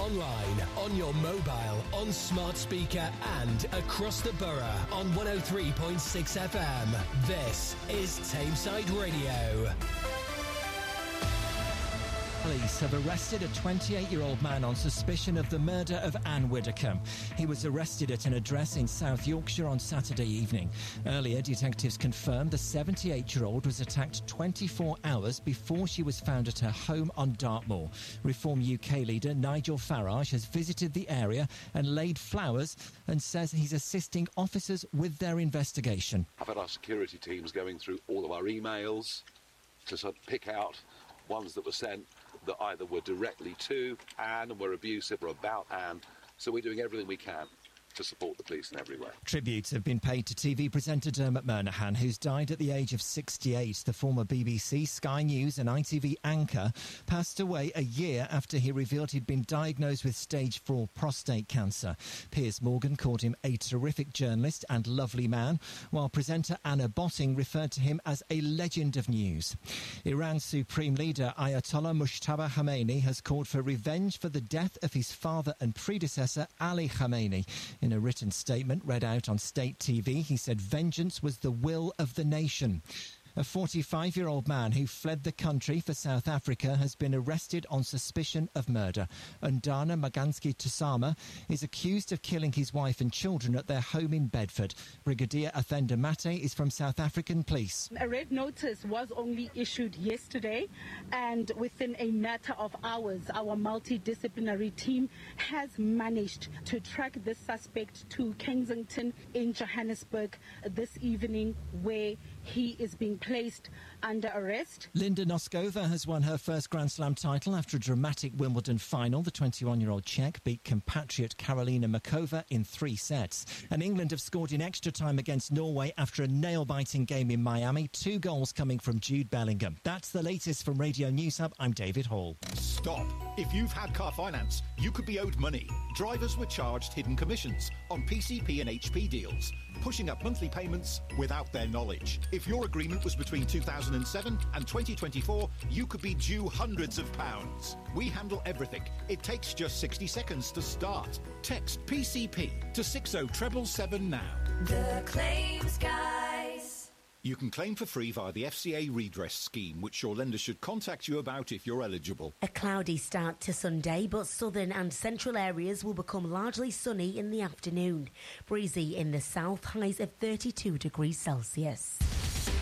online, on your mobile, on smart speaker and across the borough on 103.6 FM. This is Tameside Radio. Police have arrested a 28-year-old man on suspicion of the murder of Anne Widdecombe. He was arrested at an address in South Yorkshire on Saturday evening. Earlier, detectives confirmed the 78-year-old was attacked 24 hours before she was found at her home on Dartmoor. Reform UK leader Nigel Farage has visited the area and laid flowers and says he's assisting officers with their investigation. I've had our security teams going through all of our emails to sort of pick out ones that were sent that either were directly to Anne and were abusive or about Anne. So we're doing everything we can to support the police in every way. Tributes have been paid to TV presenter Dermot Murnaghan, who's died at the age of 68. The former BBC, Sky News and ITV anchor passed away a year after he revealed he'd been diagnosed with stage 4 prostate cancer. Piers Morgan called him a terrific journalist and lovely man, while presenter Anna Botting referred to him as a legend of news. Iran's supreme leader Ayatollah Mujtaba Khamenei has called for revenge for the death of his father and predecessor Ali Khamenei. In a written statement read out on state TV, he said vengeance was the will of the nation. A 45-year-old man who fled the country for South Africa has been arrested on suspicion of murder. Undana Maganski Tusama is accused of killing his wife and children at their home in Bedford. Brigadier Athenda Mate is from South African Police. A red notice was only issued yesterday, and within a matter of hours, our multidisciplinary team has managed to track this suspect to Kensington in Johannesburg this evening, where he is being placed under arrest. Linda Noskova has won her first Grand Slam title after a dramatic Wimbledon final. The 21-year-old Czech beat compatriot Karolina Makova in 3 sets. And England have scored in extra time against Norway after a nail-biting game in Miami. 2 goals coming from Jude Bellingham. That's the latest from Radio News Hub. I'm David Hall. Stop. If you've had car finance, you could be owed money. Drivers were charged hidden commissions on PCP and HP deals, pushing up monthly payments without their knowledge. If your agreement was between 2007 and 2024, you could be due hundreds of pounds. We handle everything. It takes just 60 seconds to start. Text PCP to 60777 now. The Claims Guys. You can claim for free via the FCA redress scheme, which your lender should contact you about if you're eligible. A cloudy start to Sunday, but southern and central areas will become largely sunny in the afternoon. Breezy in the south, highs of 32 degrees Celsius.